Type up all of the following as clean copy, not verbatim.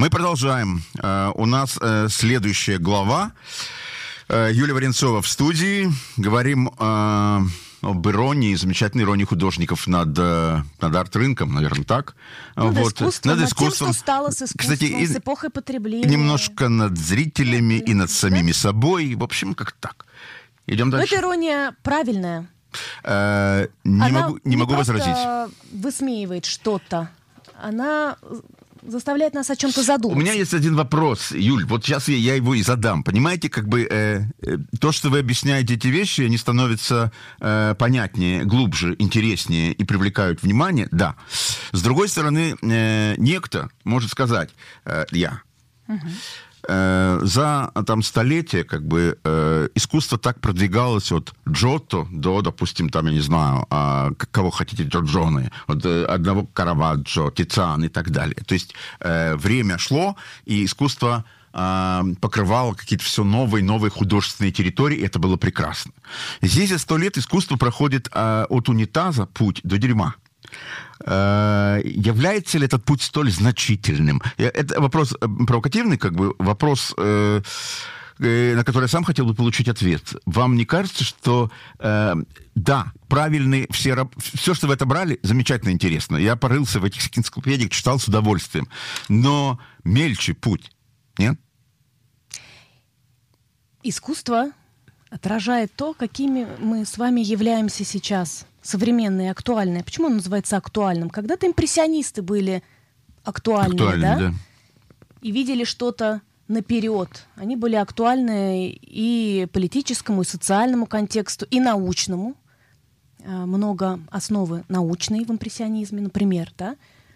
Мы продолжаем. У нас следующая глава. Юлия Варенцова в студии. Говорим об иронии, замечательной иронии художников над арт-рынком, наверное, так. Над искусством, над тем, что стало с искусством, кстати, с эпохой потребления. Немножко над зрителями и над самими собой. В общем, как так. Идем дальше. Но эта ирония правильная. Не могу возразить. Она высмеивает что-то. Она заставляет нас о чем-то задуматься. У меня есть один вопрос, Юль, вот сейчас я его и задам. Понимаете, как бы то, что вы объясняете эти вещи, они становятся понятнее, глубже, интереснее и привлекают внимание, да. С другой стороны, некто может сказать, за там столетия как бы искусство так продвигалось от Джотто до, допустим, там, я не знаю, кого хотите, Джорджоне, от одного Караваджо, Тициан и так далее. То есть время шло, и искусство покрывало какие-то все новые и новые художественные территории, и это было прекрасно. Здесь за 100 лет искусство проходит от унитаза путь до дерьма. Является ли этот путь столь значительным? Это вопрос провокативный, как бы вопрос, на который я сам хотел бы получить ответ. Вам не кажется, что да, правильные все, что вы отобрали, замечательно интересно. Я порылся в этих энциклопедиях, читал с удовольствием. Но мельче путь, нет? Искусство отражает то, какими мы с вами являемся сейчас. Современное и актуальное. Почему оно называется актуальным? Когда-то импрессионисты были актуальные, да? И видели что-то наперед. Они были актуальны и политическому, и социальному контексту, и научному. Много основы научной в импрессионизме, например, да?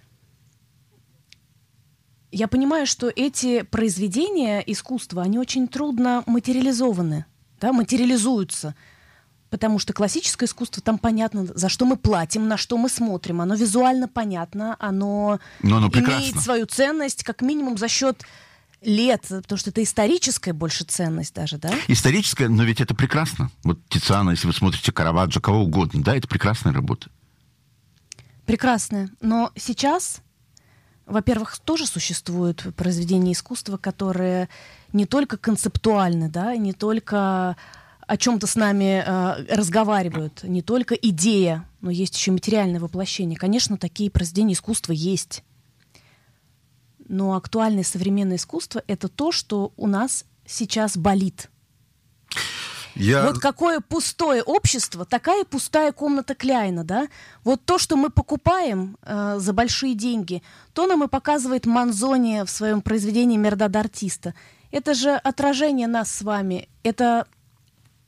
Я понимаю, что эти произведения искусства, они очень трудно материализованы, да, материализуются. Потому что классическое искусство, там понятно, за что мы платим, на что мы смотрим. Оно визуально понятно, оно имеет свою ценность, как минимум за счет лет, потому что это историческая больше ценность даже, да? Историческая, но ведь это прекрасно. Вот Тициана, если вы смотрите Караваджо, кого угодно, да, это прекрасная работа. Прекрасная. Но сейчас, во-первых, тоже существуют произведения искусства, которые не только концептуальны, да, не только о чем-то с нами разговаривают, не только идея, но есть еще материальное воплощение. Конечно, такие произведения искусства есть. Но актуальное современное искусство — это то, что у нас сейчас болит. Вот какое пустое общество, такая пустая комната Кляйна, да? Вот то, что мы покупаем за большие деньги, то нам и показывает Манзони в своем произведении «Мердад артиста». Это же отражение нас с вами, это